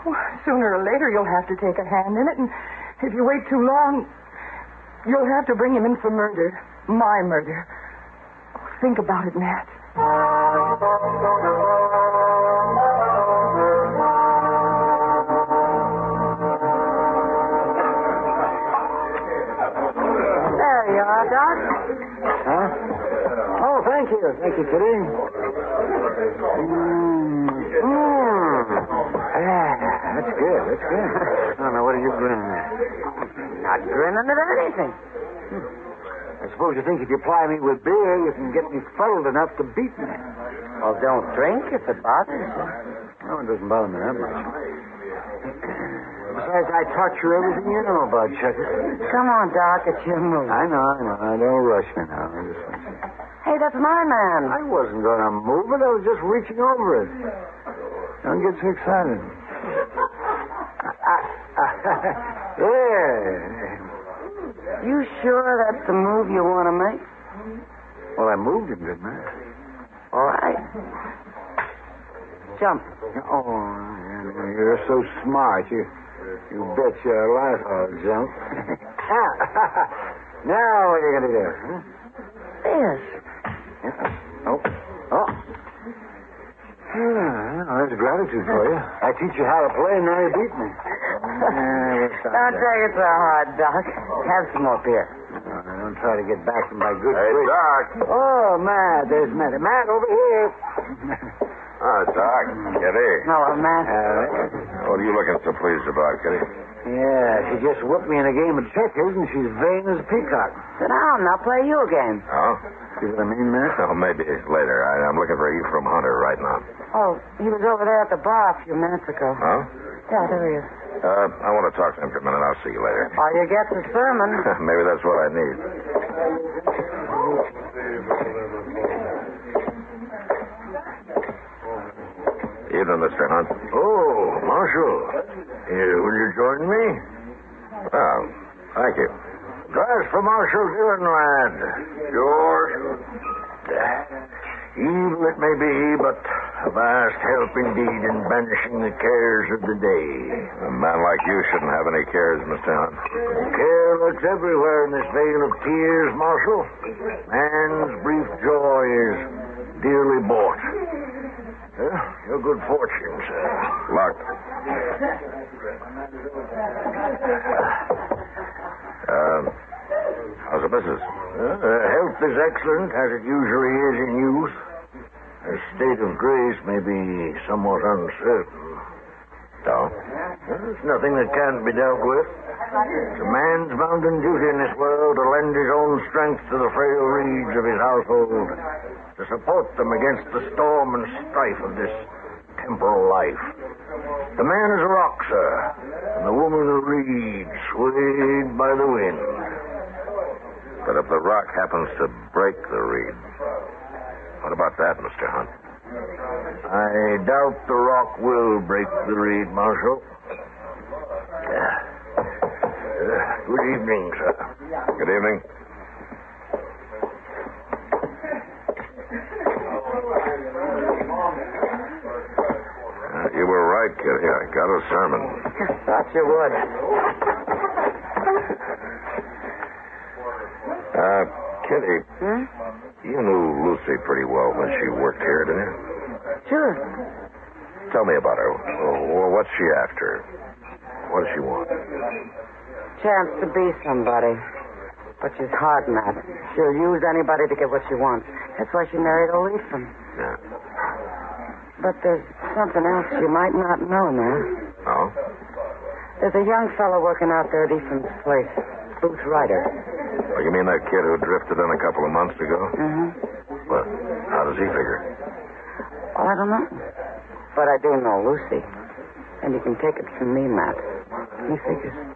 Well, sooner or later, you'll have to take a hand in it, and if you wait too long, you'll have to bring him in for murder. My murder. Think about it, Matt. There you are, Doc. Huh? Oh, thank you. Thank you, Kitty. That's good. That's good. Oh, now, what are you grinning at? Not grinning at anything. I suppose you think if you ply me with beer, you can get me fuddled enough to beat me. Well, don't drink if it bothers you. No, it doesn't bother me that much. Besides, I taught you everything you know about Chucky. Come on, Doc, it's your move. I know. Don't rush me now. I just want you. Hey, that's my man. I wasn't going to move it. I was just reaching over it. Don't get so excited. Yeah. You sure that's the move you want to make? Well, I moved him, didn't I? All right. Jump. Oh, you're so smart. You bet your life I'll jump. Now what are you going to do? Huh? This. Oh. There's gratitude for you. I teach you how to play, and now you beat me. Don't take it so hard, Doc. Have some more beer. Don't try to get back from my good Hey, tricks. Doc. Oh, Matt. There's Matt. Matt, over here. Doc. Kitty. Hello, Matt. What are you looking so pleased about, Kitty? Yeah, she just whooped me in a game of checkers, and she's vain as a peacock. Sit down. I'll play you a game. Oh? See what I mean, Matt? Oh, maybe later. I'm looking for Ephraim Hunter right now. Oh, he was over there at the bar a few minutes ago. Huh? Yeah, there he is. I want to talk to him for a minute. I'll see you later. All you get's a sermon. Maybe that's what I need. Evening, Mr. Hunt. Oh, Marshal. Will you join me? Well, thank you. Glass for Marshal Dillon, lad. Yours? Evil it may be, but a vast help indeed in banishing the cares of the day. A man like you shouldn't have any cares, Mr. Hunt. Care lurks everywhere in this vale of tears, Marshal. Man's brief joy is dearly bought. Your good fortune, sir. Luck. How's the business? Health is excellent, as it usually is in youth. A state of grace may be somewhat uncertain. No? There's nothing that can't be dealt with. It's a man's bounden duty in this world to lend his own strength to the frail reeds of his household, to support them against the storm and strife of this temporal life. The man is a rock, sir, and the woman a reed swayed by the wind. But if the rock happens to break the reed, what about that, Mr. Hunt? I doubt the rock will break the reed, Marshal. Good evening, sir. Good evening. You were right, Kitty. I got a sermon. Thought you would. Kitty, you knew Lucy pretty well when she worked here, didn't you? Sure. Tell me about her. What's she after? What does she want? Chance to be somebody. But she's hard, Matt. She'll use anybody to get what she wants. That's why she married old Ephraim. Yeah. But there's something else you might not know, Matt. Oh? There's a young fellow working out there at Ephraim's place. Booth Ryder. Oh, you mean that kid who drifted in a couple of months ago? Mm-hmm. Well, how does he figure? Well, I don't know. But I do know Lucy. And you can take it from me, Matt. He figures.